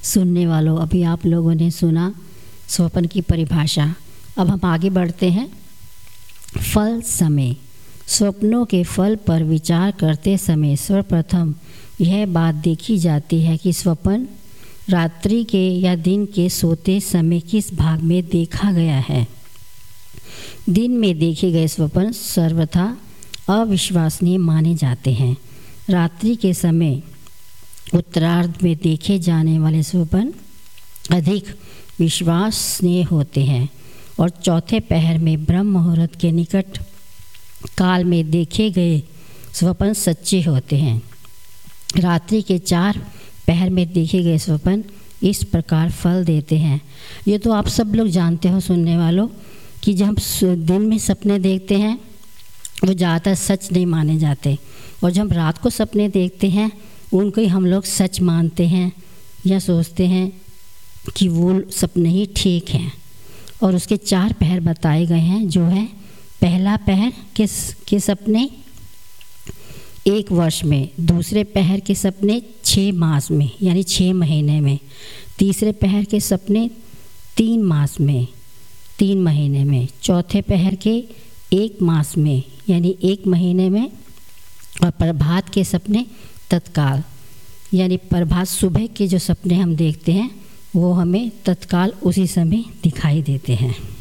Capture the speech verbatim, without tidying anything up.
सुनने वालों, अभी आप लोगों ने सुना स्वप्न की परिभाषा। अब हम आगे बढ़ते हैं। फल समय। स्वप्नों के फल पर विचार करते समय सर्वप्रथम यह बात देखी जाती है कि स्वप्न रात्रि के या दिन के सोते समय किस भाग में देखा गया है। दिन में देखे गए स्वप्न सर्वथा अविश्वसनीय माने जाते हैं। रात्रि के समय उत्तरार्ध में देखे जाने वाले स्वप्न अधिक विश्वसनीय होते हैं और चौथे पहर में ब्रह्म मुहूर्त के निकट काल में देखे गए स्वप्न सच्चे होते हैं। रात्रि के चार पहर में देखे गए स्वप्न इस प्रकार फल देते हैं। ये तो आप सब लोग जानते हो सुनने वालों कि जब हम दिन में सपने देखते हैं वो ज़्यादातर सच नहीं माने जाते, और जब रात को सपने देखते हैं उनको ही हम लोग सच मानते हैं या सोचते हैं कि वो सपने ही ठीक हैं। और उसके चार पहर बताए गए हैं, जो है पहला पहर के के सपने एक वर्ष में, दूसरे पहर के सपने छः मास में यानी छः महीने में, तीसरे पहर के सपने तीन मास में तीन महीने में, चौथे पहर के एक मास में यानी एक महीने में, और प्रभात के सपने तत्काल यानी प्रभात सुबह के जो सपने हम देखते हैं वो हमें तत्काल उसी समय दिखाई देते हैं।